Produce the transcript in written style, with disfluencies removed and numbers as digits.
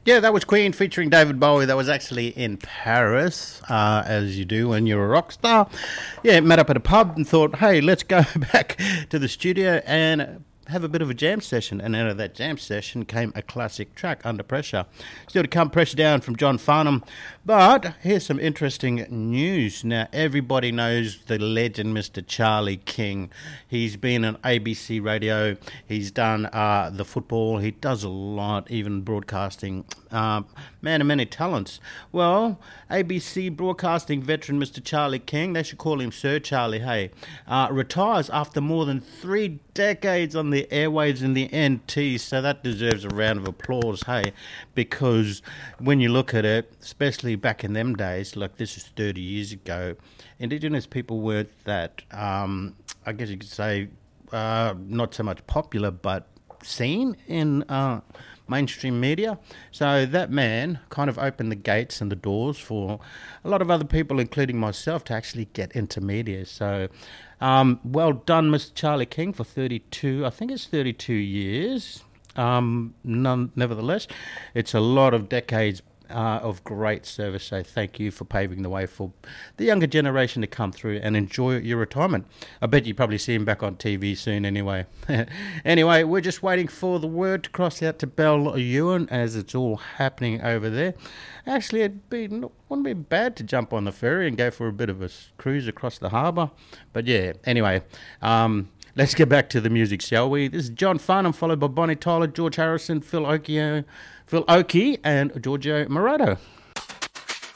Yeah, that was Queen featuring David Bowie. That was actually in Paris, as you do when you're a rock star. Yeah, met up at a pub and thought, hey, let's go back to the studio and have a bit of a jam session. And out of that jam session came a classic track, Under Pressure. Still to come, Pressure Down from John Farnham. But here's some interesting news. Now, everybody knows the legend, Mr. Charlie King. He's been on ABC Radio. He's done the football. He does a lot, even broadcasting. Man of many talents. Well, ABC broadcasting veteran Mr. Charlie King, they should call him Sir Charlie, hey, retires after more than 3 decades on the airwaves in the NT, so that deserves a round of applause, hey, because when you look at it, especially back in them days, like this is 30 years ago, Indigenous people weren't that, I guess you could say, not so much popular, but seen in mainstream media. So that man kind of opened the gates and the doors for a lot of other people, including myself, to actually get into media. So well done, Mr. Charlie King, for 32, I think it's 32 years. Nevertheless, it's a lot of decades of great service, so thank you for paving the way for the younger generation to come through and enjoy your retirement. I bet you probably see him back on TV soon anyway. Anyway, we're just waiting for the word to cross out to Belle Ewan as it's all happening over there. Actually, wouldn't be bad to jump on the ferry and go for a bit of a cruise across the harbour. But yeah, anyway, let's get back to the music, shall we? This is John Farnham, followed by Bonnie Tyler, George Harrison, Phil Oakey, and Giorgio Moroder.